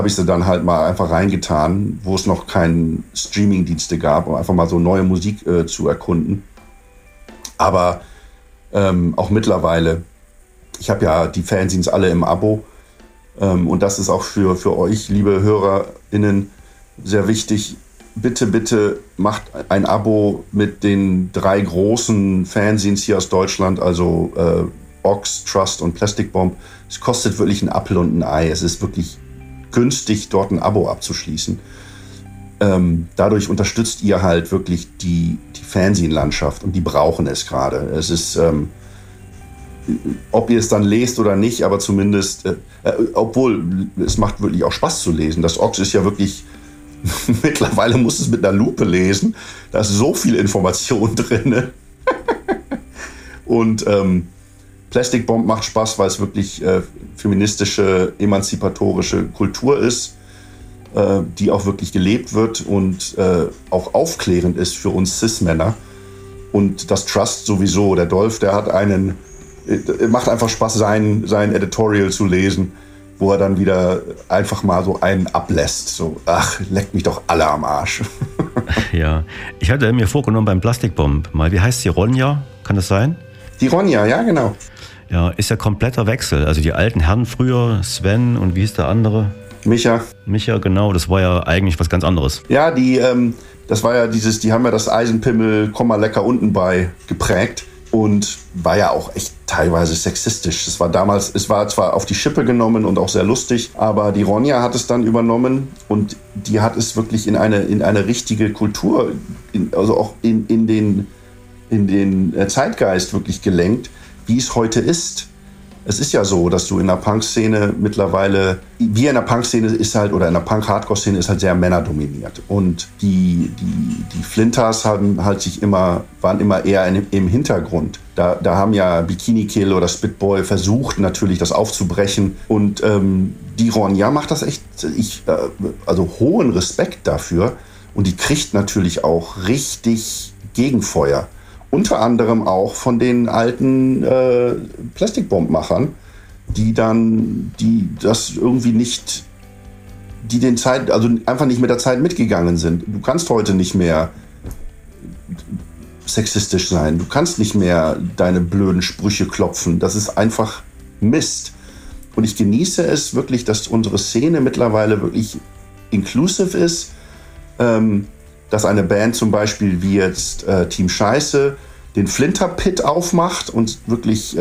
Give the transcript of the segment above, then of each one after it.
habe ich sie dann halt mal einfach reingetan, wo es noch keine Streaming-Dienste gab, um einfach mal so neue Musik zu erkunden. Aber auch mittlerweile, ich habe ja die Fanzines alle im Abo, und das ist auch für euch, liebe HörerInnen, sehr wichtig. Bitte macht ein Abo mit den 3 großen Fanzines hier aus Deutschland, also Ox, Trust und Plastic Bomb. Es kostet wirklich einen Apfel und ein Ei. Es ist wirklich günstig, dort ein Abo abzuschließen. Dadurch unterstützt ihr halt wirklich die Fanzine-Landschaft und die brauchen es gerade. Es ist, ob ihr es dann lest oder nicht, aber zumindest, obwohl es macht wirklich auch Spaß zu lesen. Das Ox ist ja wirklich, mittlerweile muss es mit einer Lupe lesen. Da ist so viel Information drin. Und Plastic Bomb macht Spaß, weil es wirklich feministische, emanzipatorische Kultur ist, die auch wirklich gelebt wird und auch aufklärend ist für uns Cis-Männer. Und das Trust sowieso, der Dolph, der hat macht einfach Spaß, sein Editorial zu lesen, wo er dann wieder einfach mal so einen ablässt. So, ach, leckt mich doch alle am Arsch. Ja, ich hatte mir vorgenommen beim Plastic Bomb mal, wie heißt die, Ronja? Kann das sein? Die Ronja, ja, genau. Ja, ist ja kompletter Wechsel. Also die alten Herren früher, Sven und wie hieß der andere? Micha, genau, das war ja eigentlich was ganz anderes. Ja, das war ja die haben ja das Eisenpimmel, komm mal lecker unten bei geprägt und war ja auch echt teilweise sexistisch. Es war zwar auf die Schippe genommen und auch sehr lustig, aber die Ronja hat es dann übernommen und die hat es wirklich in eine richtige Kultur, also auch in den Zeitgeist wirklich gelenkt, wie es heute ist. Es ist ja so, dass du in der Punk-Szene mittlerweile, wie in der Punk-Szene ist halt, oder in der Punk-Hardcore-Szene ist halt sehr männerdominiert. Und die Flinters waren immer eher im Hintergrund. Da haben ja Bikini Kill oder Spitboy versucht natürlich das aufzubrechen. Und die Ronja macht das echt, also hohen Respekt dafür. Und die kriegt natürlich auch richtig Gegenfeuer. Unter anderem auch von den alten Plastikbombmachern, die das irgendwie nicht, also einfach nicht mit der Zeit mitgegangen sind. Du kannst heute nicht mehr sexistisch sein. Du kannst nicht mehr deine blöden Sprüche klopfen. Das ist einfach Mist. Und ich genieße es wirklich, dass unsere Szene mittlerweile wirklich inclusive ist. Dass eine Band zum Beispiel wie jetzt Team Scheiße den Flinter Pit aufmacht und wirklich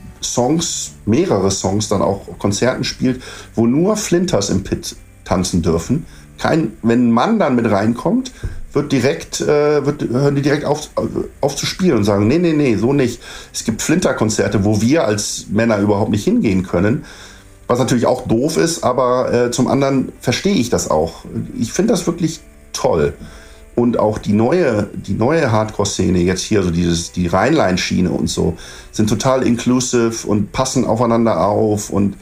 mehrere Songs dann auch Konzerten spielt, wo nur Flinters im Pit tanzen dürfen. Wenn ein Mann dann mit reinkommt, hören die direkt auf zu spielen und sagen, nee, so nicht. Es gibt Flinter-Konzerte, wo wir als Männer überhaupt nicht hingehen können, was natürlich auch doof ist, aber zum anderen verstehe ich das auch. Ich finde das wirklich toll. Und auch die neue Hardcore-Szene, jetzt hier so die Rheinline-Schiene und so, sind total inclusive und passen aufeinander auf und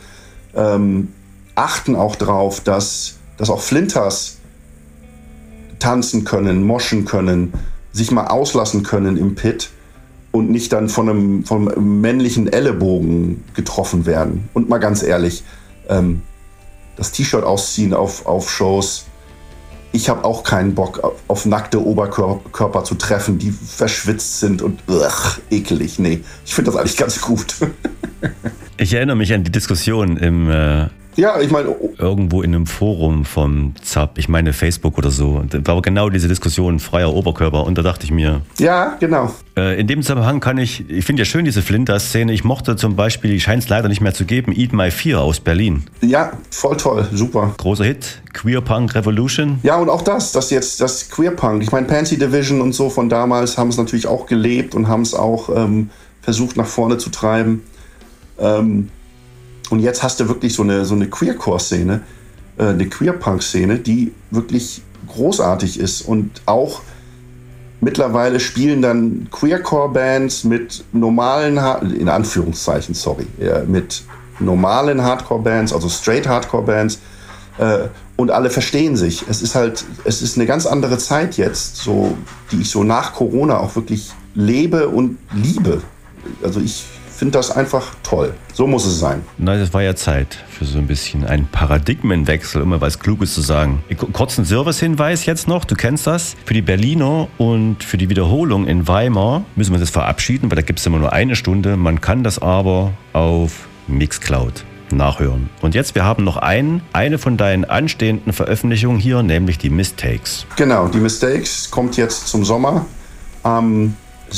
achten auch drauf, dass auch Flinters tanzen können, moschen können, sich mal auslassen können im Pit und nicht dann von einem männlichen Ellenbogen getroffen werden. Und mal ganz ehrlich, das T-Shirt ausziehen auf Shows, ich habe auch keinen Bock auf nackte Oberkörper zu treffen, die verschwitzt sind und ekelig. Nee, ich finde das eigentlich ganz gut. Ich erinnere mich an die Diskussion irgendwo in einem Forum vom ZAP, ich meine Facebook oder so. Da war genau diese Diskussion, freier Oberkörper. Und da dachte ich mir... Ja, genau. In dem Zusammenhang ich finde ja schön diese Flinter-Szene. Ich mochte zum Beispiel, die scheint es leider nicht mehr zu geben, Eat My Fear aus Berlin. Ja, voll toll, super. Großer Hit, Queer Punk Revolution. Ja, und auch das Queer Punk. Ich meine, Pansy Division und so von damals haben es natürlich auch gelebt und haben es auch versucht nach vorne zu treiben. Und jetzt hast du wirklich so eine Queercore-Szene, eine Queer-Punk-Szene, die wirklich großartig ist. Und auch mittlerweile spielen dann Queercore-Bands mit normalen, in Anführungszeichen, mit normalen Hardcore-Bands, also Straight-Hardcore-Bands. Und alle verstehen sich. Es ist eine ganz andere Zeit jetzt, so, die ich so nach Corona auch wirklich lebe und liebe. Also ich finde das einfach toll. So muss es sein. Na, das war ja Zeit für so ein bisschen einen Paradigmenwechsel, um mal was Kluges zu sagen. Kurzen Servicehinweis jetzt noch, du kennst das. Für die Berliner und für die Wiederholung in Weimar müssen wir das verabschieden, weil da gibt es immer nur 1 Stunde. Man kann das aber auf Mixcloud nachhören. Und jetzt, wir haben noch eine von deinen anstehenden Veröffentlichungen hier, nämlich die Mistakes. Genau, die Mistakes kommt jetzt zum Sommer. Am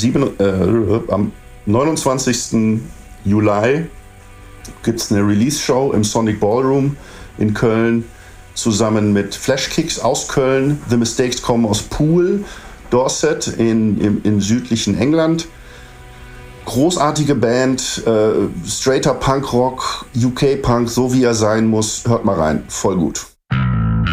29. Juli gibt es eine Release-Show im Sonic Ballroom in Köln zusammen mit Flashkicks aus Köln. The Mistakes kommen aus Poole, Dorset im südlichen England. Großartige Band, straighter Punkrock, UK-Punk, so wie er sein muss. Hört mal rein, voll gut.